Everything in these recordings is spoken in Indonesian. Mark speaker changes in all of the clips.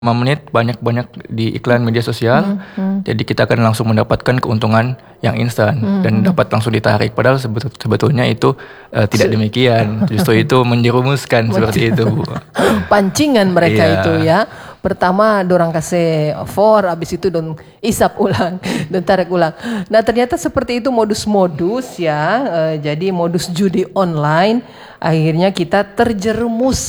Speaker 1: 5 menit banyak-banyak di iklan media sosial. Jadi kita akan langsung mendapatkan keuntungan yang instan dan dapat langsung ditarik. Padahal sebetulnya itu tidak demikian. Justru itu menjerumuskan seperti itu, Bu.
Speaker 2: Pancingan mereka
Speaker 1: Iya.
Speaker 2: itu ya. Pertama dorang kasih for, habis itu don isap ulang, don tarik ulang. Nah ternyata seperti itu modus-modus ya. Jadi modus judi online, akhirnya kita terjerumus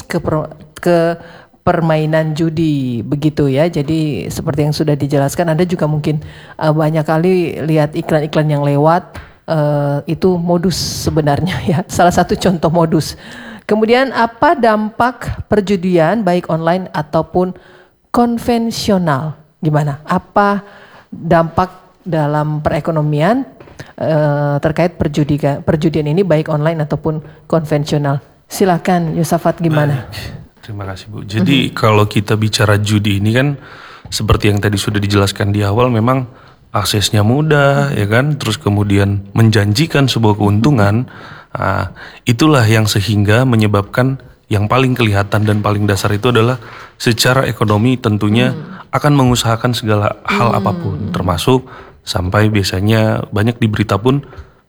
Speaker 2: ke permainan judi begitu ya. Jadi seperti yang sudah dijelaskan, Anda juga mungkin banyak kali lihat iklan-iklan yang lewat, itu modus sebenarnya ya. Salah satu contoh modus. Kemudian apa dampak perjudian baik online ataupun konvensional? Gimana? Apa dampak dalam perekonomian terkait perjudian ini baik online ataupun konvensional? Silakan Yosafat, gimana?
Speaker 3: Baik. Terima kasih, Bu. Jadi kalau kita bicara judi ini kan seperti yang tadi sudah dijelaskan di awal, memang aksesnya mudah ya kan, terus kemudian menjanjikan sebuah keuntungan. Nah, itulah yang sehingga menyebabkan yang paling kelihatan dan paling dasar itu adalah secara ekonomi tentunya akan mengusahakan segala hal apapun, termasuk sampai biasanya banyak di berita pun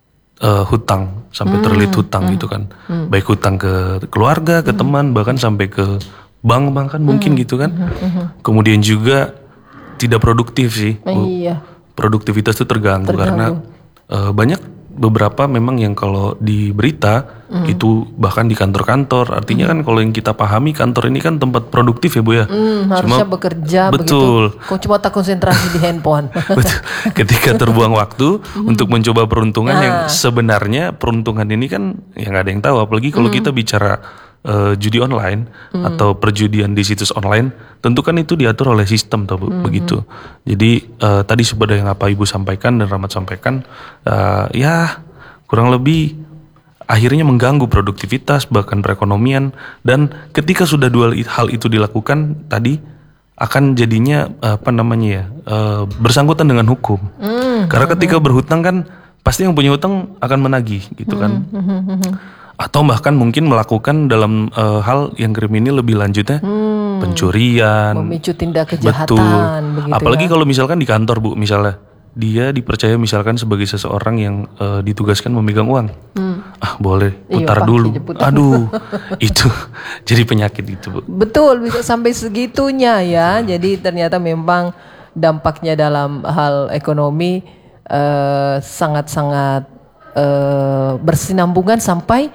Speaker 3: hutang, sampai terlilit hutang gitu kan, baik hutang ke keluarga, ke teman, bahkan sampai ke bank bahkan mungkin gitu kan. Kemudian juga tidak produktif sih, Bu.
Speaker 2: Iya.
Speaker 3: Produktivitas itu terganggu karena banyak beberapa memang yang kalau di berita itu bahkan di kantor-kantor, artinya kan kalau yang kita pahami kantor ini kan tempat produktif ya, Bu ya.
Speaker 2: Harusnya bekerja
Speaker 3: betul.
Speaker 2: begitu. Kok cuma tak konsentrasi di handphone.
Speaker 3: Betul. Ketika terbuang waktu untuk mencoba peruntungan yang sebenarnya peruntungan ini kan yang nggak ada yang tahu, apalagi kalau kita bicara judi online atau perjudian di situs online, tentu kan itu diatur oleh sistem tuh, Bu, begitu. Jadi tadi seperti yang apa Ibu sampaikan dan Rahmat sampaikan, ya kurang lebih akhirnya mengganggu produktivitas bahkan perekonomian, dan ketika sudah dua hal itu dilakukan tadi akan jadinya bersangkutan dengan hukum. Karena ketika berhutang kan pasti yang punya hutang akan menagih gitu kan. Atau bahkan mungkin melakukan dalam hal yang kriminal lebih lanjutnya pencurian,
Speaker 2: Memicu tindak kejahatan.
Speaker 3: betul.
Speaker 2: Begitu
Speaker 3: Apalagi
Speaker 2: ya.
Speaker 3: kalau misalkan di kantor, Bu, misalnya dia dipercaya misalkan sebagai seseorang yang ditugaskan memegang uang, boleh
Speaker 2: Iya,
Speaker 3: putar
Speaker 2: Pak,
Speaker 3: dulu,
Speaker 2: putar.
Speaker 3: aduh itu jadi penyakit itu, Bu.
Speaker 2: Betul, bisa sampai segitunya ya. Jadi ternyata memang dampaknya dalam hal ekonomi sangat-sangat bersinambungan sampai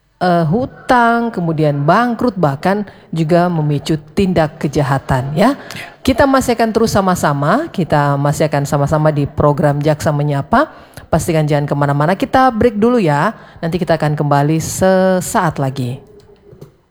Speaker 2: hutang, kemudian bangkrut, bahkan juga memicu tindak kejahatan ya. Kita masih akan terus sama-sama, kita masih akan sama-sama di program Jaksa Menyapa. Pastikan jangan kemana-mana, kita break dulu ya. Nanti kita akan kembali sesaat lagi.